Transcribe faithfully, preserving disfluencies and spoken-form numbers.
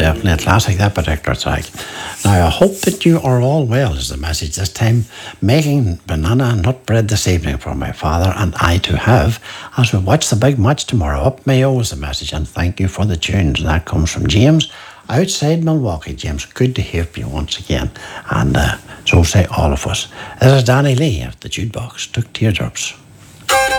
definitely a classic, that particular track. Now, I hope that you are all well, is the message this time. Making banana nut bread this evening for my father and I to have as we watch the big match tomorrow. Up Mayo is the message, and thank you for the tunes. And that comes from James outside Milwaukee. James, good to hear from you once again. And uh, so say all of us. This is Danny Lee of the Jukebox Took Teardrops.